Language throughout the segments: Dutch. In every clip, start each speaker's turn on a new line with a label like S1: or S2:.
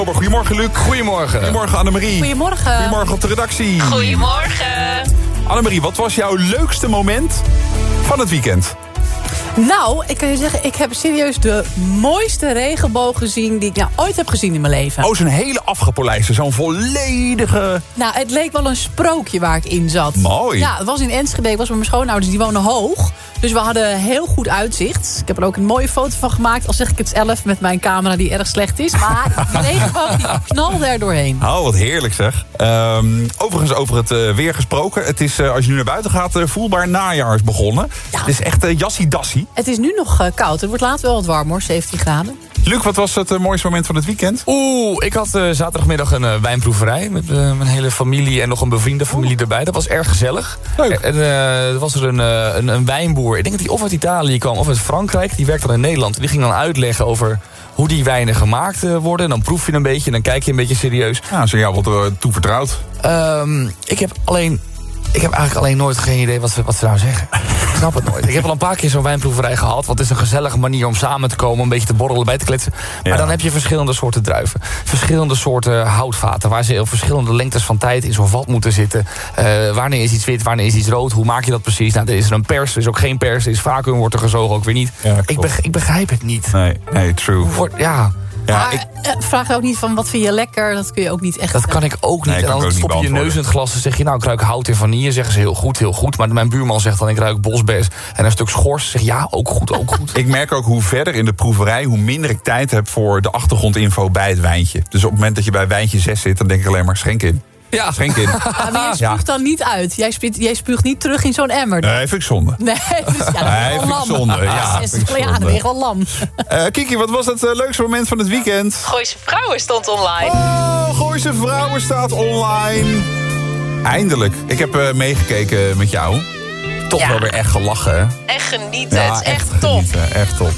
S1: Goedemorgen, Luc.
S2: Goedemorgen.
S1: Goedemorgen, Annemarie.
S3: Goedemorgen.
S1: Goedemorgen op de redactie.
S3: Goedemorgen.
S1: Annemarie, wat was jouw leukste moment van het weekend?
S3: Nou, ik kan je zeggen, ik heb serieus de mooiste regenboog gezien die ik ooit heb gezien in mijn leven.
S1: Oh, zo'n hele afgepolijste, zo'n volledige...
S3: Nou, het leek wel een sprookje waar ik in zat.
S1: Mooi.
S3: Ja, het was in Enschede, ik was met mijn schoonouders, die wonen hoog. Dus we hadden heel goed uitzicht. Ik heb er ook een mooie foto van gemaakt, al zeg ik het zelf met mijn camera die erg slecht is. Maar de regenboog die knalde er doorheen.
S1: Oh, wat heerlijk zeg. Overigens over het weer gesproken. Het is, als je nu naar buiten gaat, voelbaar najaar is begonnen.
S3: Ja.
S1: Het is echt jassie-dassie.
S3: Het is nu nog koud, het wordt later wel wat warmer, 17 graden.
S1: Luc, wat was het mooiste moment van het weekend?
S2: Ik had zaterdagmiddag een wijnproeverij met mijn hele familie en nog een bevriende familie erbij. Dat was erg gezellig.
S1: Leuk.
S2: En er was er een wijnboer, ik denk dat hij of uit Italië kwam of uit Frankrijk. Die werkt dan in Nederland. Die ging dan uitleggen over hoe die wijnen gemaakt worden. En dan proef je een beetje en dan kijk je een beetje serieus.
S1: Ja, zo jou wat toevertrouwd.
S2: Ik heb eigenlijk alleen nooit geen idee wat ze nou zeggen. Ik snap het nooit. Ik heb al een paar keer zo'n wijnproeverij gehad. Want het is een gezellige manier om samen te komen. Een beetje te borrelen, bij te kletsen. Maar dan heb je verschillende soorten druiven. Verschillende soorten houtvaten. Waar ze op verschillende lengtes van tijd in zo'n vat moeten zitten. Wanneer is iets wit, wanneer is iets rood? Hoe maak je dat precies? Nou, er is er een pers, er is ook geen pers. Er is vacuüm, wordt er gezogen, ook weer niet.
S1: Ja,
S2: ik begrijp het niet.
S1: Nee, true.
S3: Maar vraag ook niet van wat vind je lekker, dat kun je ook niet echt...
S2: Dat kan ik ook niet.
S1: Nee,
S2: en dan
S1: ook
S2: stop je
S1: niet
S2: je neus in het glas en zeg je, nou, ik ruik hout en vanille. Zeggen ze heel goed. Maar mijn buurman zegt dan, ik ruik bosbes en een stuk schors. Zeg ja, ook goed.
S1: Ik merk ook hoe verder in de proeverij, hoe minder ik tijd heb voor de achtergrondinfo bij het wijntje. Dus op het moment dat je bij wijntje 6 zit, dan denk ik alleen maar schenk in.
S2: Ja.
S1: Schenk in.
S3: Maar jij spuugt dan niet uit. Jij spuugt niet terug in zo'n emmer.
S1: Nee, vind ik zonde.
S3: Nee, dus dat is wel lam.
S1: Zonde. Ja, vind ik zonde.
S3: Dan ben je wel lam.
S1: Kiki, wat was het leukste moment van het weekend?
S4: Gooise Vrouwen stond online.
S1: Oh, Gooise Vrouwen staat online. Eindelijk. Ik heb meegekeken met jou. Toch wel weer echt gelachen, hè?
S4: Echt genieten.
S1: Ja,
S4: het is echt top.
S1: genieten, echt top.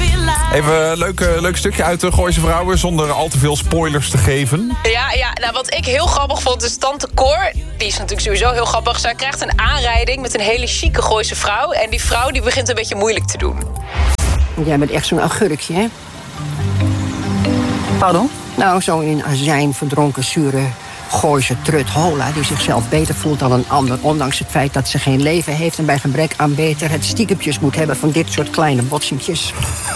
S1: Even een leuk stukje uit de Gooise Vrouwen, zonder al te veel spoilers te geven.
S4: Ja, nou wat ik heel grappig vond, is Tante Cor. Die is natuurlijk sowieso heel grappig. Zij krijgt een aanrijding met een hele chique Gooise vrouw. En die vrouw die begint een beetje moeilijk te doen.
S5: Jij bent echt zo'n augurkje, hè?
S4: Pardon?
S5: Nou, zo'n in azijn verdronken, zure Gooise trut hola... die zichzelf beter voelt dan een ander... ondanks het feit dat ze geen leven heeft... en bij gebrek aan beter het stiekempjes moet hebben... van dit soort kleine botsingjes.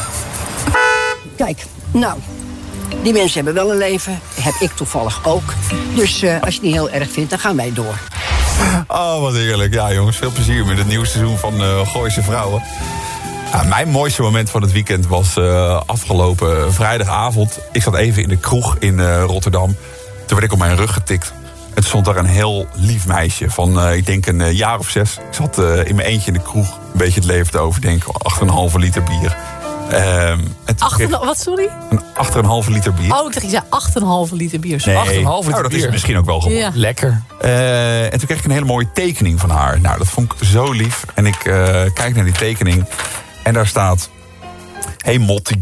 S5: Kijk, nou, die mensen hebben wel een leven. Heb ik toevallig ook. Dus als je het niet heel erg vindt, dan gaan wij door.
S1: Oh, wat heerlijk. Ja, jongens, veel plezier met het nieuwe seizoen van Gooise Vrouwen. Mijn mooiste moment van het weekend was afgelopen vrijdagavond. Ik zat even in de kroeg in Rotterdam. Toen werd ik op mijn rug getikt. En toen stond daar een heel lief meisje van, ik denk een jaar of 6. Ik zat in mijn eentje in de kroeg een beetje het leven te overdenken. 8,5 liter bier.
S3: Wat, sorry?
S1: 8,5 liter bier.
S3: Oh, ik dacht, je zei 8,5 liter bier.
S1: Nee,
S2: 8,5 liter
S1: dat is
S2: bier.
S1: misschien ook wel gewoon.
S3: Ja.
S2: Lekker.
S1: En toen kreeg ik een hele mooie tekening van haar. Nou, dat vond ik zo lief. En ik kijk naar die tekening. En daar staat... Hey Motti.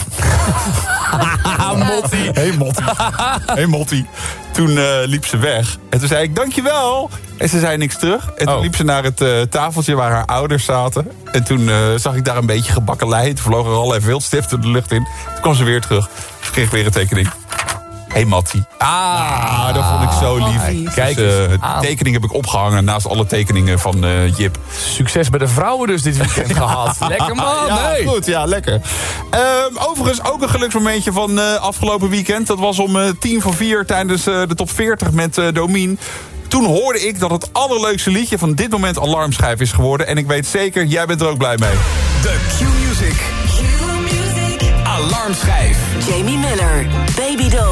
S2: Motti.
S1: Hey Motti. Hey Motti. Toen liep ze weg. En toen zei ik, dankjewel. En ze zei niks terug. En toen liep ze naar het tafeltje waar haar ouders zaten. En toen zag ik daar een beetje gebakkelei. Toen vlogen er allerlei viltstiften de lucht in. Toen kwam ze weer terug. Toen kreeg ik weer een tekening. Hey Mattie. Dat vond ik zo lief.
S2: Kijk
S1: dus, de tekening heb ik opgehangen naast alle tekeningen van Jip.
S2: Succes bij de vrouwen dus dit weekend gehad. Lekker man.
S1: Ja,
S2: Nee.
S1: goed. Ja, lekker. Overigens ook een geluksmomentje van afgelopen weekend. Dat was om 4:10 tijdens de top 40 met Domien. Toen hoorde ik dat het allerleukste liedje van dit moment Alarmschijf is geworden. En ik weet zeker, jij bent er ook blij mee.
S6: De Q-Music. Alarmschijf.
S7: Jamie Miller, Baby Doll.